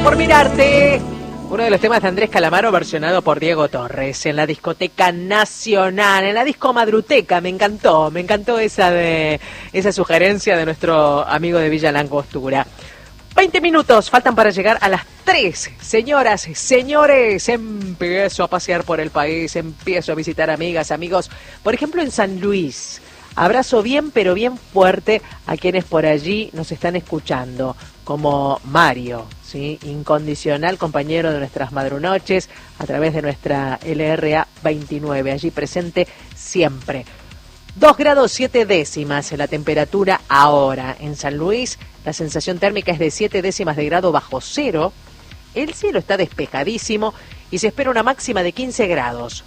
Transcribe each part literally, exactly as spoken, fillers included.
Por mirarte, uno de los temas de Andrés Calamaro versionado por Diego Torres en la Discoteca Nacional, en la Disco Madruteca. Me encantó, me encantó esa de esa sugerencia de nuestro amigo de Villa Langostura. veinte minutos faltan para llegar a las tres. Señoras, señores, empiezo a pasear por el país, empiezo a visitar amigas, amigos. Por ejemplo, en San Luis. Abrazo bien, pero bien fuerte a quienes por allí nos están escuchando, como Mario, ¿sí? Incondicional compañero de nuestras madrunoches a través de nuestra L R A veintinueve, allí presente siempre. dos grados siete décimas la temperatura ahora en San Luis, la sensación térmica es de siete décimas de grado bajo cero, el cielo está despejadísimo y se espera una máxima de quince grados,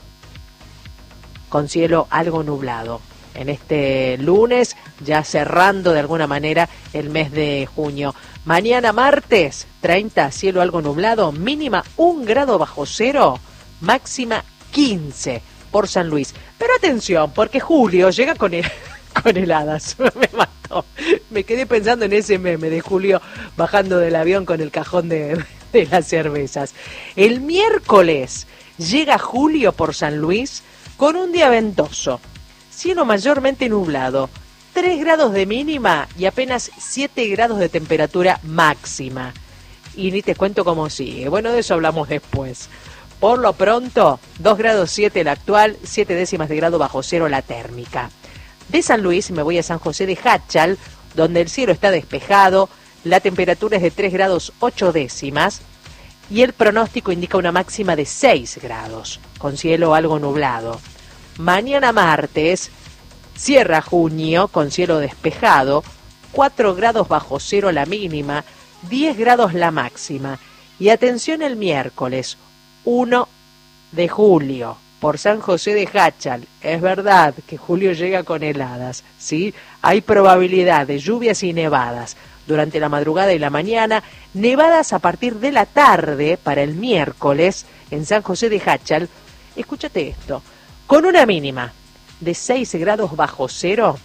con cielo algo nublado. En este lunes, ya cerrando de alguna manera el mes de junio. Mañana martes, treinta, cielo algo nublado, mínima un grado bajo cero, máxima quince por San Luis. Pero atención, porque Julio llega con, el, con heladas. Me mató. Me quedé pensando en ese meme de Julio bajando del avión con el cajón de, de las cervezas. El miércoles llega Julio por San Luis con un día ventoso. Cielo mayormente nublado, tres grados de mínima y apenas siete grados de temperatura máxima. Y ni te cuento cómo sigue. Bueno, de eso hablamos después. Por lo pronto, dos grados siete la actual, siete décimas de grado bajo cero la térmica. De San Luis me voy a San José de Jáchal, donde el cielo está despejado, la temperatura es de tres grados ocho décimas y el pronóstico indica una máxima de seis grados, con cielo algo nublado. Mañana martes, cierra junio con cielo despejado, cuatro grados bajo cero la mínima, diez grados la máxima. Y atención el miércoles, uno de julio, por San José de Jáchal. Es verdad que julio llega con heladas, ¿sí? Hay probabilidad de lluvias y nevadas durante la madrugada y la mañana, nevadas a partir de la tarde para el miércoles en San José de Jáchal. Escúchate esto. Con una mínima de seis grados bajo cero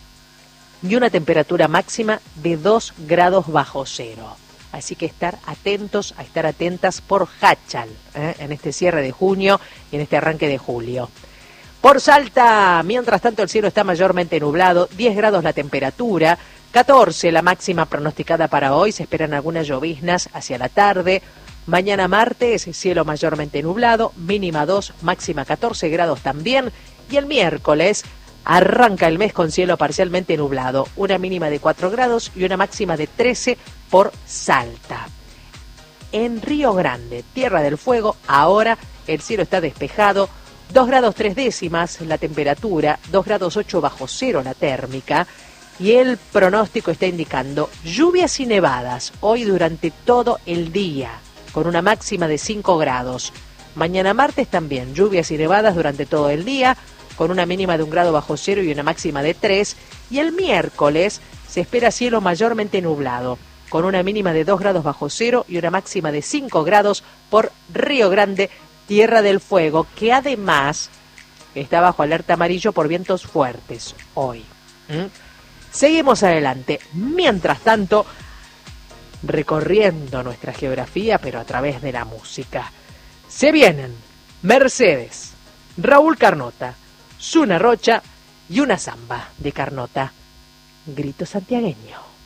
y una temperatura máxima de dos grados bajo cero. Así que estar atentos, a estar atentas por Jáchal, ¿eh? En este cierre de junio y en este arranque de julio. Por Salta, mientras tanto el cielo está mayormente nublado, diez grados la temperatura, catorce la máxima pronosticada para hoy, se esperan algunas lloviznas hacia la tarde. Mañana martes, cielo mayormente nublado, mínima dos, máxima catorce grados también. Y el miércoles arranca el mes con cielo parcialmente nublado, una mínima de cuatro grados y una máxima de trece por Salta. En Río Grande, Tierra del Fuego, ahora el cielo está despejado, dos grados tres décimas la temperatura, dos grados ocho bajo cero la térmica. Y el pronóstico está indicando lluvias y nevadas hoy durante todo el día, con una máxima de cinco grados. Mañana martes también, lluvias y nevadas durante todo el día, con una mínima de un grado bajo cero y una máxima de tres. Y el miércoles se espera cielo mayormente nublado, con una mínima de dos grados bajo cero y una máxima de cinco grados por Río Grande, Tierra del Fuego, que además está bajo alerta amarillo por vientos fuertes hoy. ¿Mm? Seguimos adelante. Mientras tanto, recorriendo nuestra geografía, pero a través de la música. Se vienen Mercedes, Raúl Carnota, Zuna Rocha y una samba de Carnota. Grito santiagueño.